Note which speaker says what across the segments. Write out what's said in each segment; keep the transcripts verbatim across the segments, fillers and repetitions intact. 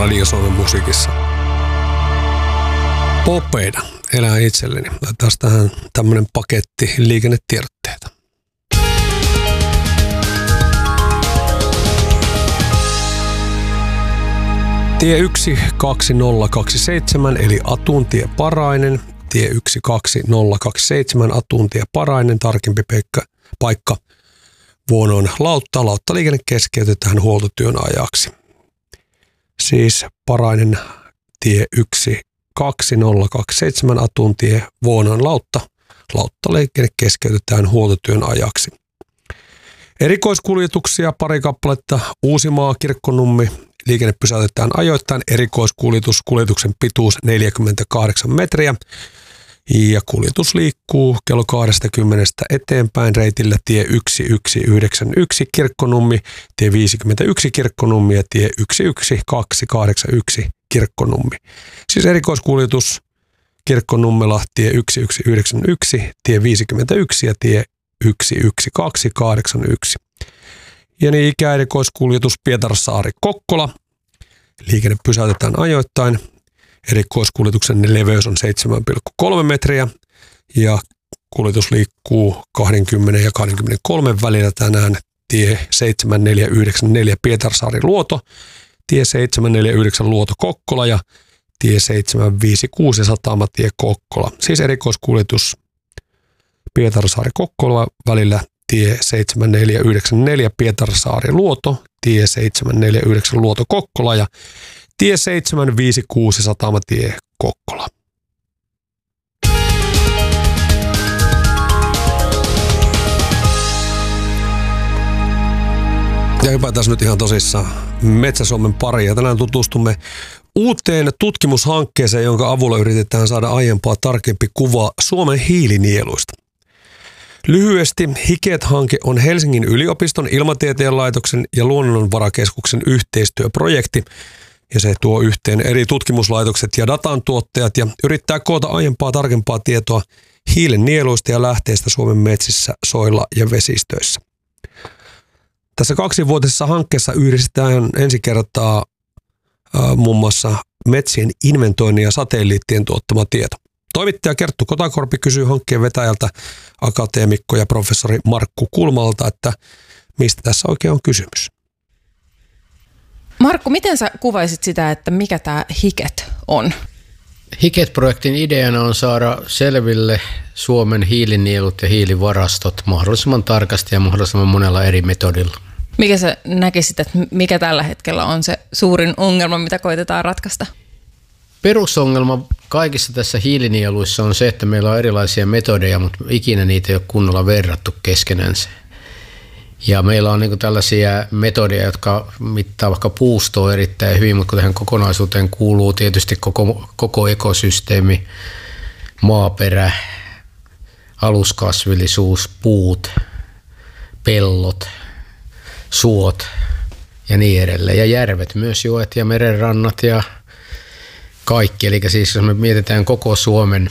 Speaker 1: Radio Suomen musiikissa. Popeida, elää itselleni. Taas tähän tämmönen paketti liikennetiedotteita. Tie yksi kaksi nolla kaksi seitsemän eli Atuntie Parainen. Tie yksi kaksi nolla kaksi seitsemän Atuntie Parainen, tarkempi peikka, paikka Vuonon Lautta. Lauttaliikenne keskeytetään huoltotyön ajaksi. Siis Parainen tie yksi kaksi nolla kaksi seitsemän Atuntie Vuonon Lautta. Lauttaliikenne keskeytetään huoltotyön ajaksi. Erikoiskuljetuksia pari kappaletta. Uusimaa, Kirkkonummi. Liikenne pysäytetään ajoittain. Erikoiskuljetus, kuljetuksen pituus neljäkymmentäkahdeksan metriä. Ja kuljetus liikkuu kello kaksikymmentä eteenpäin reitillä tie yksi yksi yhdeksän yksi Kirkkonummi, tie viisikymmentäyksi Kirkkonummi ja tie yksi yksi kaksi kahdeksan yksi Kirkkonummi. Siis erikoiskuljetus Kirkkonummela tie yksi yksi yhdeksän yksi, tie viisikymmentäyksi ja tie yksi yksi kaksi kahdeksan yksi. Ja niin ikäerikoiskuljetus Pietarsaari-Kokkola. Liikenne pysäytetään ajoittain. Erikoiskuljetuksen leveys on seitsemän pilkku kolme metriä ja kuljetus liikkuu kaksikymmentä ja kaksikymmentäkolme välillä tänään tie seitsemän neljä yhdeksän neljä Pietarsaari-Luoto, tie seitsemän neljä yhdeksän Luoto Kokkola ja tie seitsemän viisi kuusi Satamatie Kokkola. Siis erikoiskuljetus Pietarsaari-Kokkola välillä tie seitsemän neljä yhdeksän neljä Pietarsaari-Luoto, tie seitsemän neljä yhdeksän Luoto Kokkola ja tie seitsemän viisi kuusi Satamatie Kokkola. Ja hypätään nyt ihan tosissaan Metsä-Suomen pariin. Ja tänään tutustumme uuteen tutkimushankkeeseen, jonka avulla yritetään saada aiempaa tarkempi kuva Suomen hiilinieluista. Lyhyesti HIKET-hanke on Helsingin yliopiston, Ilmatieteen laitoksen ja Luonnonvarakeskuksen yhteistyöprojekti. Ja se tuo yhteen eri tutkimuslaitokset ja datantuottajat ja yrittää koota aiempaa tarkempaa tietoa hiilen nieluista ja lähteistä Suomen metsissä, soilla ja vesistöissä. Tässä kaksivuotisessa hankkeessa yhdistetään ensi kertaa äh, muun muassa metsien inventoinnin ja satelliittien tuottama tieto. Toimittaja Kerttu Kotakorpi kysyy hankkeen vetäjältä akateemikko ja professori Markku Kulmalta, että mistä tässä oikein on kysymys.
Speaker 2: Markku, miten sä kuvaisit sitä, että mikä tämä HIKET on?
Speaker 3: HIKET-projektin ideana on saada selville Suomen hiilinielut ja hiilivarastot mahdollisimman tarkasti ja mahdollisimman monella eri metodilla.
Speaker 2: Mikä sä näkisit, että mikä tällä hetkellä on se suurin ongelma, mitä koitetaan ratkaista?
Speaker 3: Perusongelma kaikissa tässä hiilinieluissa on se, että meillä on erilaisia metodeja, mutta ikinä niitä ei ole kunnolla verrattu keskenänsä. Ja meillä on niin tällaisia metodeja, jotka mittaa vaikka puustoa erittäin hyvin, mutta tähän kokonaisuuteen kuuluu tietysti koko, koko ekosysteemi, maaperä, aluskasvillisuus, puut, pellot, suot ja niin edelleen. Ja järvet myös, joet ja merenrannat ja kaikki. Eli siis jos me mietitään koko Suomen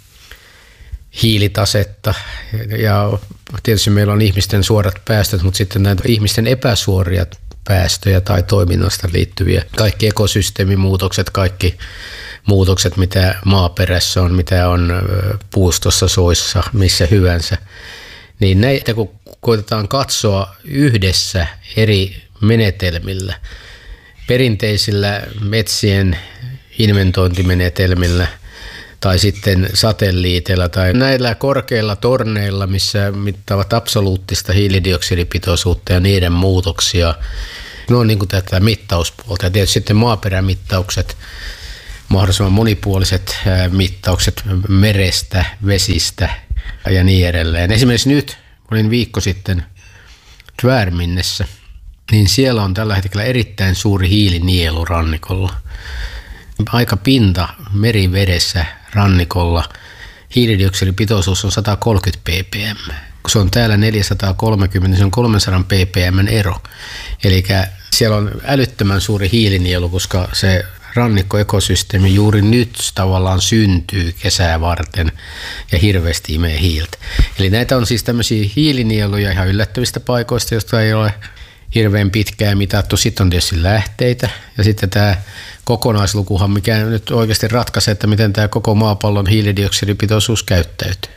Speaker 3: hiilitasetta ja tietysti meillä on ihmisten suorat päästöt, mutta sitten näitä ihmisten epäsuoria päästöjä tai toiminnasta liittyviä. Kaikki ekosysteemimuutokset, kaikki muutokset, mitä maaperässä on, mitä on puustossa, soissa, missä hyvänsä. Niin näitä kun koitetaan katsoa yhdessä eri menetelmillä, perinteisillä metsien inventointimenetelmillä tai sitten satelliiteilla tai näillä korkeilla torneilla, missä mittaavat absoluuttista hiilidioksidipitoisuutta ja niiden muutoksia. Ne on niin kuin tätä mittauspuolta ja tietysti sitten maaperämittaukset, mahdollisimman monipuoliset mittaukset merestä, vesistä ja niin edelleen. Esimerkiksi nyt, olin viikko sitten Tvärminnessä, niin siellä on tällä hetkellä erittäin suuri hiilinielu rannikolla. Aika pinta merivedessä rannikolla hiilidioksidipitoisuus on sata kolmekymmentä ppm. Kun se on täällä neljäsataakolmekymmentä, se on kolmesataa ppm ero. Eli siellä on älyttömän suuri hiilinielu, koska se rannikkoekosysteemi juuri nyt tavallaan syntyy kesää varten ja hirveästi imee hiiltä. Eli näitä on siis tämmöisiä hiilinieluja ihan yllättävistä paikoista, joista ei ole hirveän pitkään mitattu. Sitten on tietysti lähteitä ja sitten tämä kokonaislukuhan, mikä nyt oikeasti ratkaisee, että miten tämä koko maapallon hiilidioksidipitoisuus käyttäytyy.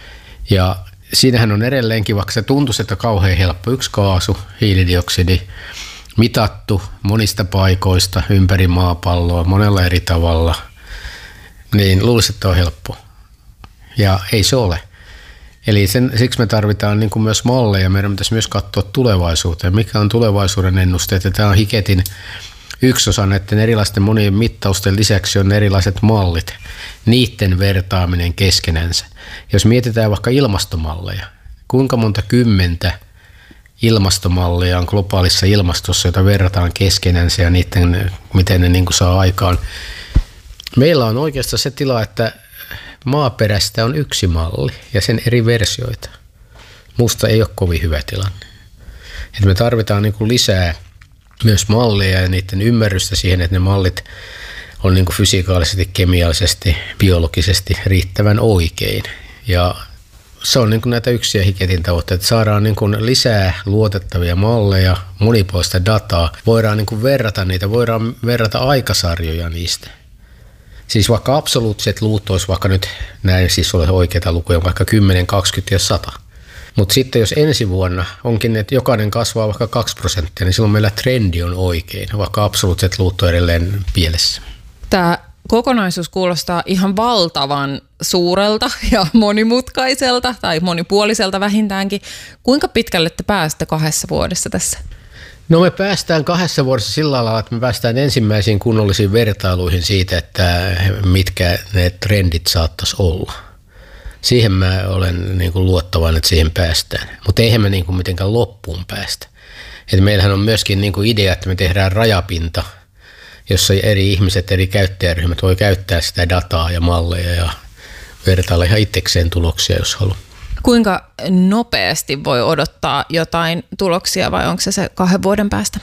Speaker 3: Ja siinähän on edelleenkin, vaikka se tuntuisi, että kauhean helppo, yksi kaasu, hiilidioksidi, mitattu monista paikoista ympäri maapalloa monella eri tavalla, niin luulisi, että on helppo. Ja ei se ole. Eli sen, siksi me tarvitaan niin kuin myös malleja. Meidän pitäisi myös katsoa tulevaisuuteen. Mikä on tulevaisuuden ennusteet? Ja tämä on Hiketin yksi osa näiden erilaisten monien mittausten lisäksi on erilaiset mallit. Niiden vertaaminen keskenänsä. Jos mietitään vaikka ilmastomalleja, kuinka monta kymmentä ilmastomalleja on globaalissa ilmastossa, jota verrataan keskenänsä ja niiden, miten ne niin kuin saa aikaan. Meillä on oikeastaan se tila, että maaperästä on yksi malli ja sen eri versioita. Musta ei ole kovin hyvä tilanne. Et me tarvitaan niin kuin lisää myös malleja ja niiden ymmärrystä siihen, että ne mallit on niin kuin fysikaalisesti, kemiallisesti, biologisesti riittävän oikein. Ja se on niin kuin näitä yksiä Hiketin tavoitteita, että saadaan niin kuin lisää luotettavia malleja, monipuolista dataa. Voidaan niin kuin verrata niitä, voidaan verrata aikasarjoja niistä. Siis vaikka absoluuttiset luvut olisi vaikka nyt, näin siis ole oikeita lukuja, vaikka kymmenen, kaksikymmentä ja sata. Mutta sitten jos ensi vuonna onkin, että jokainen kasvaa vaikka kaksi prosenttia, niin silloin meillä trendi on oikein, vaikka absoluuttiset luvut on edelleen pielessä.
Speaker 2: Tämä kokonaisuus kuulostaa ihan valtavan suurelta ja monimutkaiselta tai monipuoliselta vähintäänkin. Kuinka pitkälle te pääsette kahdessa vuodessa tässä?
Speaker 3: No me päästään kahdessa vuodessa sillä lailla, että me päästään ensimmäisiin kunnollisiin vertailuihin siitä, että mitkä ne trendit saattaisi olla. Siihen mä olen niin kuin luottavainen, että siihen päästään, mutta eihän me niin kuin mitenkään loppuun päästä. Et meillähän on myöskin niin kuin idea, että me tehdään rajapinta, jossa eri ihmiset, eri käyttäjäryhmät voi käyttää sitä dataa ja malleja ja vertailla ihan itsekseen tuloksia, jos haluaa.
Speaker 2: Kuinka nopeasti voi odottaa jotain tuloksia vai onko se se kahden vuoden päästä?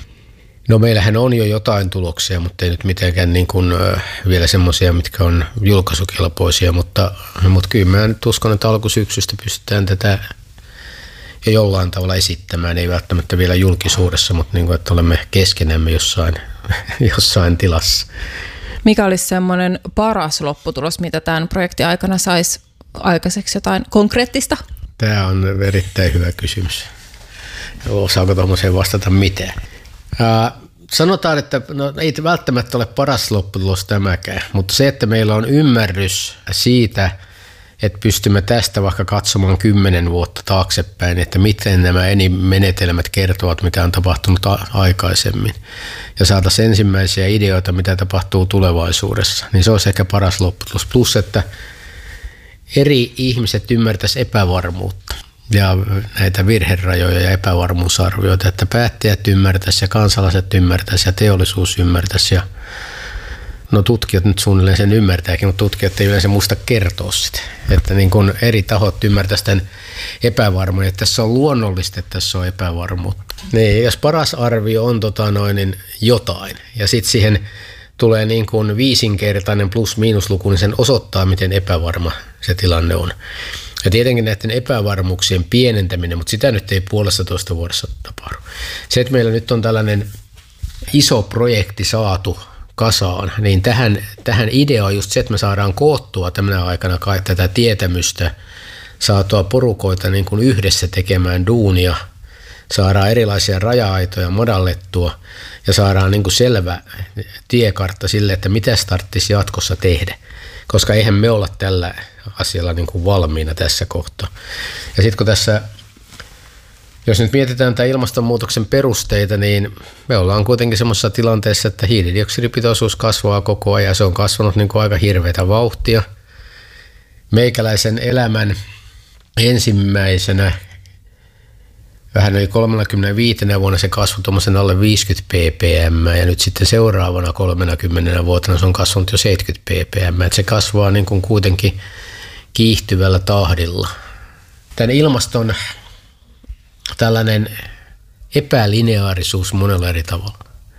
Speaker 3: No meillähän on jo jotain tuloksia, mutta ei nyt mitenkään niin kuin, äh, vielä semmoisia, mitkä on julkaisukelpoisia, mutta, mutta kyllä mä nyt uskon, että alkusyksystä pystytään tätä jo jollain tavalla esittämään, ei välttämättä vielä julkisuudessa, mutta niin kuin, että olemme keskenämme jossain, jossain tilassa.
Speaker 2: Mikä olisi semmoinen paras lopputulos, mitä tämän projektin aikana saisi aikaiseksi jotain konkreettista?
Speaker 3: Tämä on erittäin hyvä kysymys. Osaako tuollaiseen vastata mitään? Ää, sanotaan, että no, ei välttämättä ole paras lopputulos tämäkään, mutta se, että meillä on ymmärrys siitä, että pystymme tästä vaikka katsomaan kymmenen vuotta taaksepäin, että miten nämä eni menetelmät kertovat, mitä on tapahtunut a- aikaisemmin, ja saataisiin ensimmäisiä ideoita, mitä tapahtuu tulevaisuudessa, niin se olisi ehkä paras lopputulos. Plus, että eri ihmiset ymmärtäisivät epävarmuutta ja näitä virherajoja ja epävarmuusarvioita, että päättäjät ymmärtäisivät ja kansalaiset ymmärtäisivät ja teollisuus ymmärtäisi. Ja no tutkijat nyt suunnilleen sen ymmärtääkin, mutta tutkijat ei yleensä muista kertoa sitä. Että niin kun eri tahot ymmärtäisivät tämän epävarmuuden, että tässä on luonnollista, että tässä on epävarmuutta. Niin, jos paras arvio on tota noin, niin jotain ja sitten siihen tulee niin kuin viisinkertainen plus-miinusluku, niin sen osoittaa, miten epävarma se tilanne on. Ja tietenkin näiden epävarmuuksien pienentäminen, mutta sitä nyt ei puolessa toista vuodessa tapahdu. Se, että meillä nyt on tällainen iso projekti saatu kasaan, niin tähän, tähän idea on just se, että me saadaan koottua tämän aikana tätä tietämystä, saatua porukoita niin kuin yhdessä tekemään duunia, saadaan erilaisia raja-aitoja madallettua ja saadaan niin kuin selvä tiekartta sille, että mitä tarvitsisi jatkossa tehdä, koska eihän me olla tällä asialla niin kuin valmiina tässä kohtaa. Ja sitten kun tässä, jos nyt mietitään tämän ilmastonmuutoksen perusteita, niin me ollaan kuitenkin semmoisessa tilanteessa, että hiilidioksidipitoisuus kasvaa koko ajan ja se on kasvanut niin kuin aika hirveätä vauhtia. Meikäläisen elämän ensimmäisenä vähän yli kolmekymmentäviisi vuonna se kasvoi tuommoisen alle viisikymmentä ppm ja nyt sitten seuraavana kolmekymmentä vuotena se on kasvanut jo seitsemänkymmentä ppm. Että se kasvaa niin kuin kuitenkin kiihtyvällä tahdilla. Tämän ilmaston tällainen epälineaarisuus monella eri tavalla.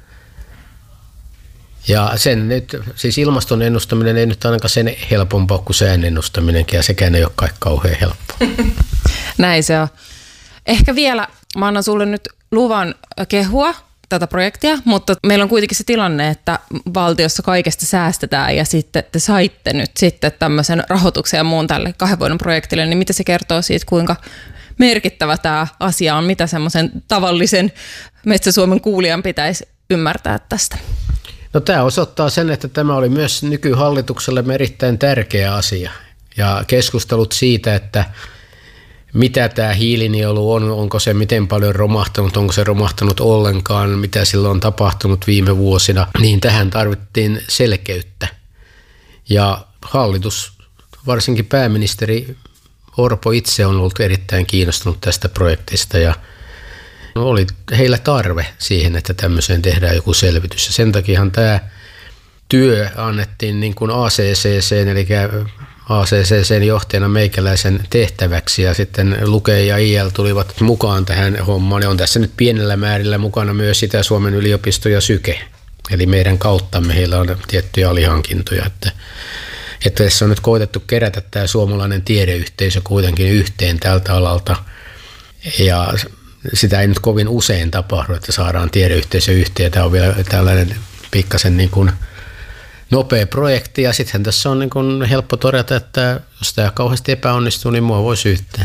Speaker 3: Ja sen nyt, siis ilmaston ennustaminen ei nyt ainakaan sen helpompaa kuin sään ennustaminenkin ja sekään ei ole kaikki kauhean helppoa.
Speaker 2: Näin se on. Ehkä vielä mä annan sulle nyt luvan kehua tätä projektia, mutta meillä on kuitenkin se tilanne, että valtiossa kaikesta säästetään ja sitten te saitte nyt sitten tämmöisen rahoituksen ja muun tälle kahden vuoden projektille, niin mitä se kertoo siitä, kuinka merkittävä tämä asia on, mitä semmoisen tavallisen Metsä-Suomen kuulijan pitäisi ymmärtää tästä?
Speaker 3: No tämä osoittaa sen, että tämä oli myös nykyhallitukselle erittäin tärkeä asia ja keskustelut siitä, että mitä tämä hiilinielu on, onko se miten paljon romahtanut, onko se romahtanut ollenkaan, mitä sillä on tapahtunut viime vuosina, niin tähän tarvittiin selkeyttä. Ja hallitus, varsinkin pääministeri Orpo itse on ollut erittäin kiinnostunut tästä projektista ja oli heillä tarve siihen, että tämmöiseen tehdään joku selvitys. Ja sen takiahan tämä työ annettiin niin kuin A C C C, eli A C C C:n johtajana meikäläisen tehtäväksi ja sitten Luke ja I L tulivat mukaan tähän hommaan. Ja on tässä nyt pienellä määrillä mukana myös Itä-Suomen yliopisto ja Syke. Eli meidän kauttamme heillä on tiettyjä alihankintoja. Että, että tässä on nyt koetettu kerätä tämä suomalainen tiedeyhteisö kuitenkin yhteen tältä alalta. Ja sitä ei nyt kovin usein tapahdu, että saadaan tiedeyhteisö yhteen. Tämä on vielä tällainen pikkasen niin kuin nopea projekti ja sittenhän tässä on niin kuin helppo todeta, että jos tämä kauheasti epäonnistuu, niin mua voi syyttää.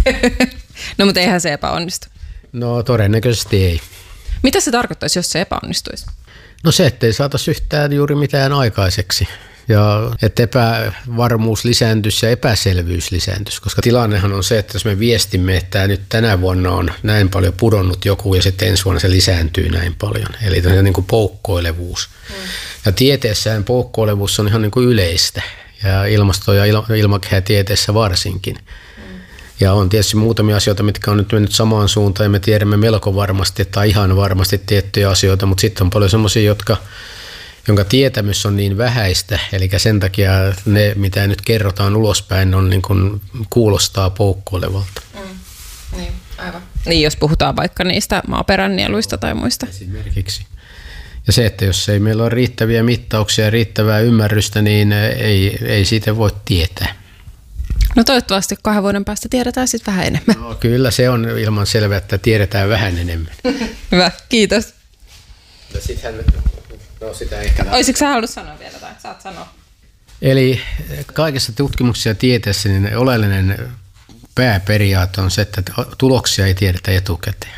Speaker 2: No mutta eihän se epäonnistu.
Speaker 3: No todennäköisesti ei.
Speaker 2: Mitä se tarkoittaisi, jos se epäonnistuisi?
Speaker 3: No se, ettei saataisi yhtään juuri mitään aikaiseksi. Ja että epävarmuus lisääntyisi ja epäselvyys lisääntyisi, koska tilannehan on se, että jos me viestimme, että nyt tänä vuonna on näin paljon pudonnut joku ja sitten ensi vuonna se lisääntyy näin paljon. Eli tämä on niin kuin poukkoilevuus. Mm. Ja tieteessään poukkoilevuus on ihan niin kuin yleistä ja ilmasto- ja il- ilmakehätieteessä varsinkin. Mm. Ja on tietysti muutamia asioita, mitkä on nyt mennyt samaan suuntaan ja me tiedämme melko varmasti tai ihan varmasti tiettyjä asioita, mutta sitten on paljon semmoisia, jotka jonka tietämys on niin vähäistä, eli sen takia ne, mitä nyt kerrotaan ulospäin, on niin kuin kuulostaa poukkoilevalta.
Speaker 2: Mm. Niin, aivan. Niin, jos puhutaan vaikka niistä maaperän nieluista tai muista.
Speaker 3: Esimerkiksi. Ja se, että jos ei meillä ole riittäviä mittauksia ja riittävää ymmärrystä, niin ei, ei siitä voi tietää.
Speaker 2: No toivottavasti kahden vuoden päästä tiedetään sitten vähän enemmän.
Speaker 3: No, kyllä se on ilman selvää, että tiedetään vähän enemmän.
Speaker 2: Hyvä, kiitos.
Speaker 3: Ja sittenhän, no sitä ehkä...
Speaker 2: Olisitko sä halunnut sanoa vielä tai saat sanoa?
Speaker 3: Eli kaikessa tutkimuksessa ja tieteessä niin oleellinen pääperiaate on se, että tuloksia ei tiedetä etukäteen.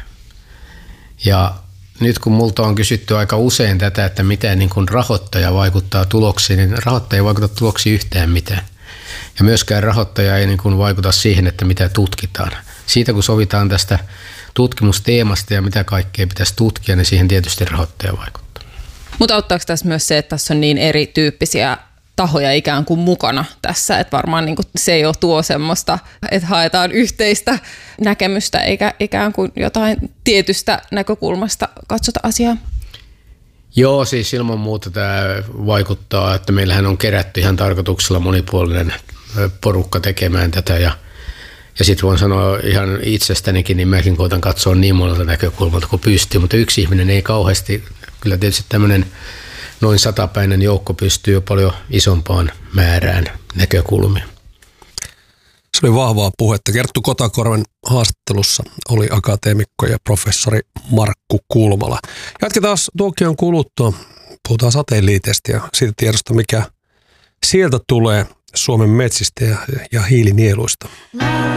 Speaker 3: Ja nyt kun multa on kysytty aika usein tätä, että miten niin kun rahoittaja vaikuttaa tuloksiin, niin rahoittaja ei vaikuta tuloksiin yhtään mitään. Ja myöskään rahoittaja ei niin kun vaikuta siihen, että mitä tutkitaan. Siitä kun sovitaan tästä tutkimusteemasta ja mitä kaikkea pitäisi tutkia, niin siihen tietysti rahoittaja vaikuttaa.
Speaker 2: Mutta auttaako tässä myös se, että tässä on niin erityyppisiä tahoja ikään kuin mukana tässä, että varmaan niin kuin se jo tuo semmoista, että haetaan yhteistä näkemystä eikä ikään kuin jotain tietystä näkökulmasta katsota asiaa?
Speaker 3: Joo, siis ilman muuta tämä vaikuttaa, että meillähän on kerätty ihan tarkoituksella monipuolinen porukka tekemään tätä ja Ja sitten voin sanoa ihan itsestänikin, niin mäkin koitan katsoa niin monelta näkökulmalta kuin pystyy, mutta yksi ihminen ei kauheasti, kyllä tietysti tämmöinen noin satapäinen joukko pystyy jo paljon isompaan määrään näkökulmia.
Speaker 1: Se oli vahvaa puhetta. Kerttu Kotakorven haastattelussa oli akateemikko ja professori Markku Kulmala. Jatketaan tuokion kuluttua. Puhutaan sateenliiteestä ja siitä tiedosta, mikä sieltä tulee Suomen metsistä ja, ja hiilinieluista.